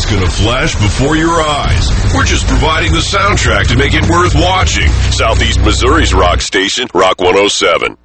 is going to flash before your eyes. We're just providing the soundtrack to make it worth watching. Southeast Missouri's rock station, Rock 107.